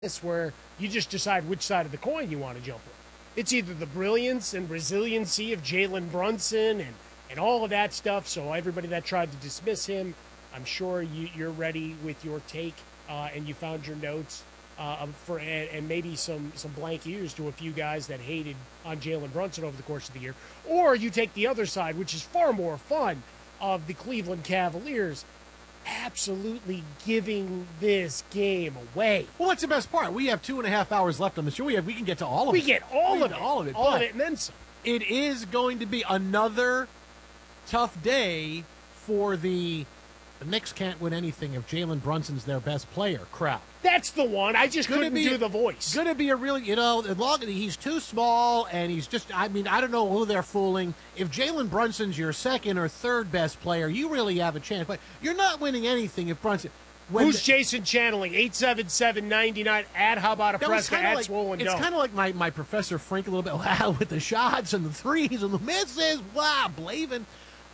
this where you just decide which side of the coin you want to jump on. It's either the brilliance and resiliency of Jalen Brunson and all of that stuff. So everybody that tried to dismiss him, I'm sure you're ready with your take, and you found your notes and maybe some blank ears to a few guys that hated on Jalen Brunson over the course of the year. Or you take the other side, which is far more fun, of the Cleveland Cavaliers absolutely giving this game away. Well, that's the best part. We have 2.5 hours left on the show. We can get to all of it. We get all of it. All of it, and then some. It is going to be another tough day for the Knicks can't win anything if Jalen Brunson's their best player crowd. That's the one. I just couldn't do the voice. Going to be a really, he's too small, and he's just, I don't know who they're fooling. If Jalen Brunson's your second or third best player, you really have a chance. But you're not winning anything if Brunson. Who's Jason channeling? 877-99 at How About a Fresca at like, Swollen Dome. It's kind of like my Professor Frank a little bit. Wow, with the shots and the threes and the misses. Wow, Blavin.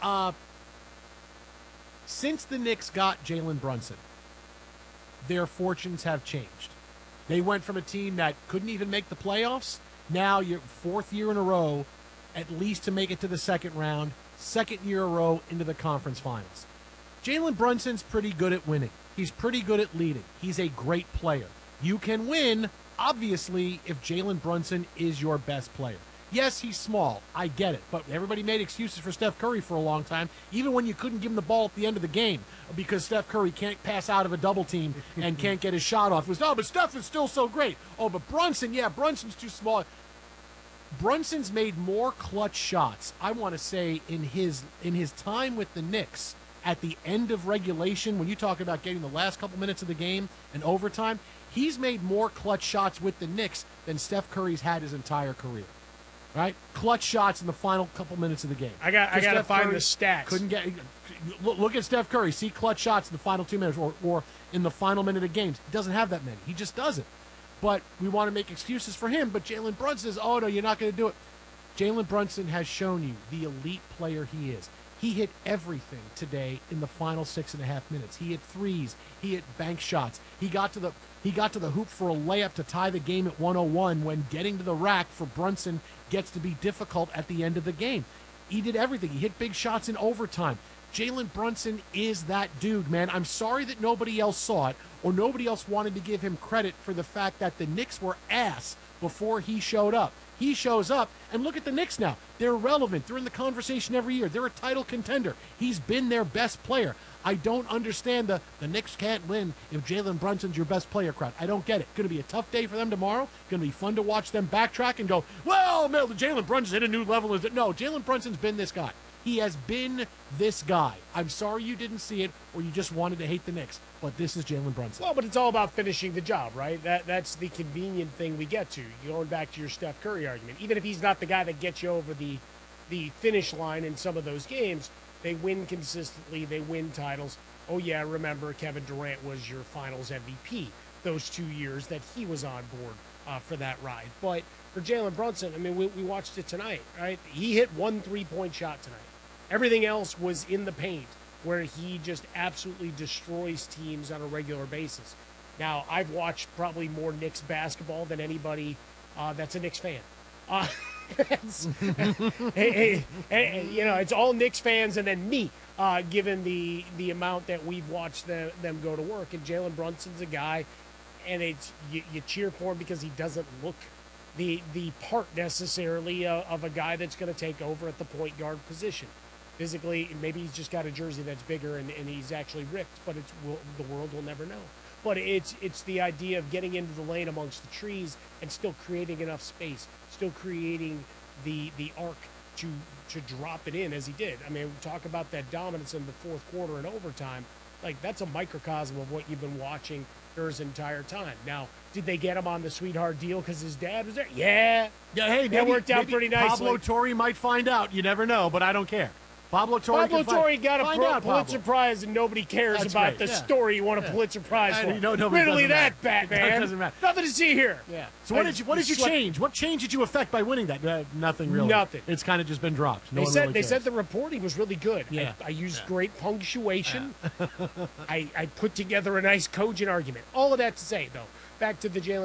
Since the Knicks got Jalen Brunson, their fortunes have changed. They went from a team that couldn't even make the playoffs, now you're fourth year in a row, at least to make it to the second round, second year in a row into the conference finals. Jalen Brunson's pretty good at winning. He's pretty good at leading. He's a great player. You can win, obviously, if Jalen Brunson is your best player. Yes, he's small. I get it. But everybody made excuses for Steph Curry for a long time, even when you couldn't give him the ball at the end of the game because Steph Curry can't pass out of a double team and can't get his shot off. It was, but Steph is still so great. Oh, but Brunson, Brunson's too small. Brunson's made more clutch shots, I want to say, in his time with the Knicks at the end of regulation, when you talk about getting the last couple minutes of the game and overtime, he's made more clutch shots with the Knicks than Steph Curry's had his entire career. Right, clutch shots in the final couple minutes of the game. I got to find the stats. Couldn't get. Look at Steph Curry. See clutch shots in the final 2 minutes, or in the final minute of games. He doesn't have that many. He just doesn't. But we want to make excuses for him. But Jalen Brunson says, "Oh no, you're not going to do it." Jalen Brunson has shown you the elite player he is. He hit everything today in the final 6.5 minutes. He hit threes. He hit bank shots. He got to the hoop for a layup to tie the game at 101 when getting to the rack for Brunson gets to be difficult at the end of the game. He did everything. He hit big shots in overtime. Jalen Brunson is that dude, man. I'm sorry that nobody else saw it or nobody else wanted to give him credit for the fact that the Knicks were ass before he showed up. He shows up, and look at the Knicks now. They're relevant. They're in the conversation every year. They're a title contender. He's been their best player. I don't understand the Knicks can't win if Jalen Brunson's your best player crowd. I don't get it. Going to be a tough day for them tomorrow. Going to be fun to watch them backtrack and go, well, no, Jalen Brunson's hit a new level. No, Jalen Brunson's been this guy. He has been this guy. I'm sorry you didn't see it or you just wanted to hate the Knicks, but this is Jalen Brunson. Well, but it's all about finishing the job, right? That's the convenient thing we get to. Going back to your Steph Curry argument, even if he's not the guy that gets you over the finish line in some of those games, they win consistently, they win titles. Oh, yeah, remember Kevin Durant was your finals MVP those 2 years that he was on board for that ride. But for Jalen Brunson, I mean, we watched it tonight, right? He hit 1 3-point shot tonight. Everything else was in the paint, where he just absolutely destroys teams on a regular basis. Now, I've watched probably more Knicks basketball than anybody that's a Knicks fan. It's all Knicks fans and then me, given the amount that we've watched them go to work. And Jalen Brunson's a guy, and you cheer for him because he doesn't look the part necessarily of a guy that's going to take over at the point guard position. Physically, maybe he's just got a jersey that's bigger and he's actually ripped, but the world will never know. But it's the idea of getting into the lane amongst the trees and still creating enough space, still creating the arc to drop it in as he did. I mean, we talk about that dominance in the fourth quarter and overtime. Like, that's a microcosm of what you've been watching for his entire time. Now, did they get him on the sweetheart deal because his dad was there? Yeah. Yeah, hey, that worked out pretty nicely. Pablo Torre might find out. You never know, but I don't care. Pablo Torre got a Pulitzer Prize, and nobody cares about the story you won a Pulitzer Prize for. Literally that, Batman. It doesn't matter. Nothing to see here. Yeah. So what did you change? What change did you affect by winning that? Nothing really. Nothing. It's kind of just been dropped. They said the reporting was really good. Yeah. I used great punctuation. I put together a nice cogent argument. All of that to say, though, back to the Jalen